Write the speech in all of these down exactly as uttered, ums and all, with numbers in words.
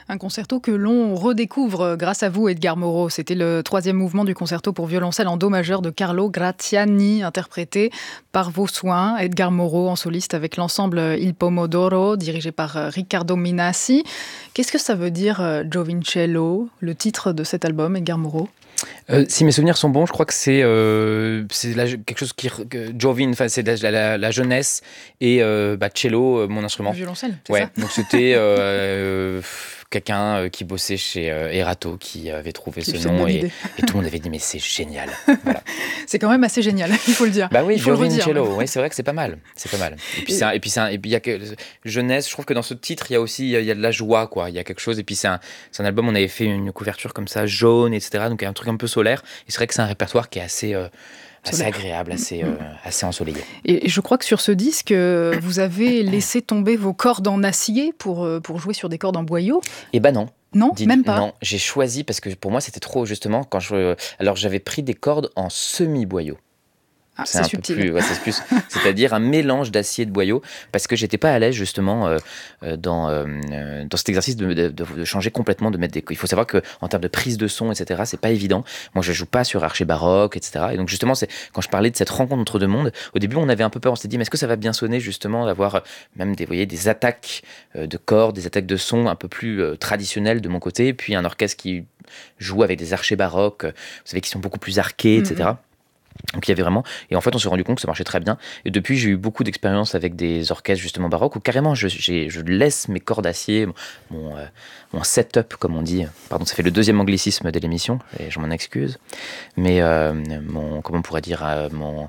Un concerto que l'on redécouvre grâce à vous, Edgar Moreau. C'était le troisième mouvement du concerto pour violoncelle en do majeur de Carlo Graziani, interprété par vos soins. Edgar Moreau en soliste avec l'ensemble Il Pomodoro, dirigé par Riccardo Minassi. Qu'est-ce que ça veut dire Giovincello, le titre de cet album, Edgar Moreau? Euh, si mes souvenirs sont bons, je crois que c'est, euh, c'est la, quelque chose qui... Giovin, enfin, c'est la, la, la jeunesse et euh, bah, cello, mon instrument. Le violoncelle, c'est ouais, ça? Donc c'était euh, quelqu'un qui bossait chez euh, Erato qui avait trouvé qui ce nom et, et tout le monde avait dit mais c'est génial. Voilà. C'est quand même assez génial, il faut le dire. Bah oui, Giovincello, oui, c'est vrai que c'est pas mal. C'est pas mal. Et puis, et... c'est un, et puis, c'est un, et puis il y a que, jeunesse, je trouve que dans ce titre, il y a aussi il y a, il y a de la joie, quoi. Il y a quelque chose. Et puis c'est un, c'est un album, on avait fait une couverture comme ça, jaune, et cetera. Donc il y a un truc un peu solaire. Et c'est vrai que c'est un répertoire qui est assez... Euh, assez agréable, assez, euh, assez ensoleillé. Et je crois que sur ce disque, vous avez laissé tomber vos cordes en acier pour, pour jouer sur des cordes en boyau. Eh ben non. Non, Dis, même pas. Non, j'ai choisi parce que pour moi c'était trop justement quand je. Alors j'avais pris des cordes en semi-boyau. Ah, c'est, c'est un subtil. peu plus, ouais, c'est, plus, c'est-à-dire un mélange d'acier et de boyau, parce que j'étais pas à l'aise justement euh, dans, euh, dans cet exercice de, de, de changer complètement, de mettre des. Il faut savoir que en termes de prise de son, et cetera, c'est pas évident. Moi, je joue pas sur archer baroque, et cetera. Et donc justement, c'est quand je parlais de cette rencontre entre deux mondes. Au début, on avait un peu peur. On s'était dit, mais est-ce que ça va bien sonner justement d'avoir même des, vous voyez, des attaques de cordes, des attaques de son un peu plus euh, traditionnelles de mon côté, puis un orchestre qui joue avec des archers baroques, vous savez, qui sont beaucoup plus arqués, et cetera. Mm-hmm. Donc il y avait vraiment, et en fait on s'est rendu compte que ça marchait très bien, et depuis j'ai eu beaucoup d'expériences avec des orchestres justement baroques où carrément je, j'ai, je laisse mes cordes d'acier, mon, euh, mon setup comme on dit, pardon ça fait le deuxième anglicisme de l'émission et je m'en excuse, mais euh, mon, comment on pourrait dire, euh, mon...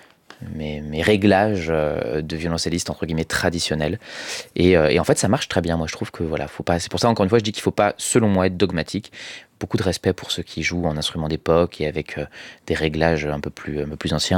Mes, mes réglages de violoncelliste entre guillemets traditionnels et, euh, et en fait ça marche très bien. Moi je trouve que voilà, faut pas, c'est pour ça encore une fois je dis qu'il faut pas selon moi être dogmatique. Beaucoup de respect pour ceux qui jouent en instruments d'époque et avec euh, des réglages un peu plus, un peu plus anciens.